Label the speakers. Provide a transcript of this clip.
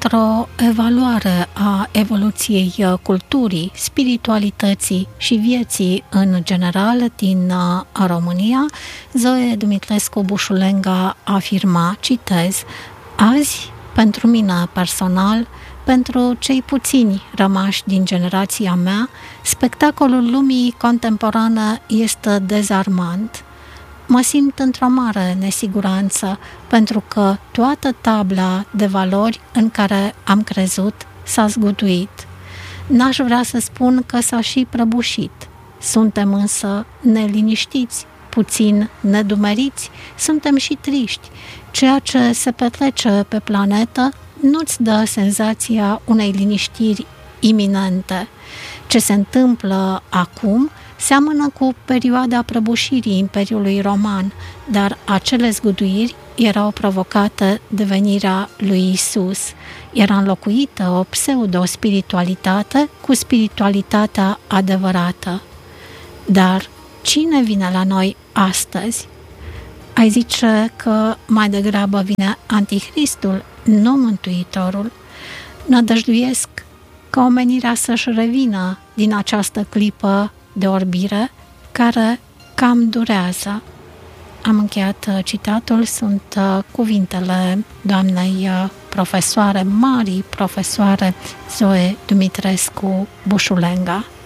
Speaker 1: într-o evaluare a evoluției culturii, spiritualității și vieții în general din România, Zoe Dumitrescu Bușulenga afirma, citez, azi, pentru mine personal, pentru cei puțini rămași din generația mea, spectacolul lumii contemporane este dezarmant. Mă simt într-o mare nesiguranță pentru că toată tabla de valori în care am crezut s-a zguduit. N-aș vrea să spun că s-a și prăbușit. Suntem însă neliniștiți, puțin nedumeriți, suntem și triști. Ceea ce se petrece pe planetă nu-ți dă senzația unei liniștiri iminente. Ce se întâmplă acum seamănă cu perioada prăbușirii Imperiului Roman, dar acele zguduiri erau provocate de venirea lui Isus. Era înlocuită o pseudo-spiritualitate cu spiritualitatea adevărată. Dar cine vine la noi astăzi? Ai zice că mai degrabă vine Antichristul, nu Mântuitorul. Nădăjduiesc ca omenirea să-și revină din această clipă de orbire care cam durează. Am încheiat citatul, sunt cuvintele doamnei profesoare, marii profesoare Zoe Dumitrescu Bușulenga.